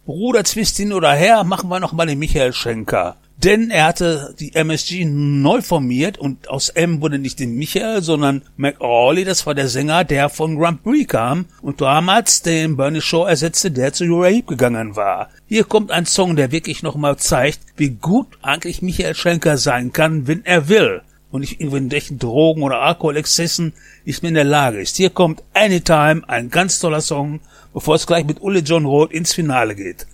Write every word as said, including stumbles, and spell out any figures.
Bruder Zwist hin oder her, machen wir noch mal den Michael Schenker. Denn er hatte die M S G neu formiert und aus M wurde nicht den Michael, sondern McAuley, das war der Sänger, der von Grand Prix kam und damals den Bernie Shaw ersetzte, der zu Uriah Heep gegangen war. Hier kommt ein Song, der wirklich nochmal zeigt, wie gut eigentlich Michael Schenker sein kann, wenn er will und nicht irgendwelchen Drogen oder Alkoholexzessen nicht mehr in der Lage ist. Hier kommt Anytime, ein ganz toller Song, bevor es gleich mit Ulle John Roth ins Finale geht.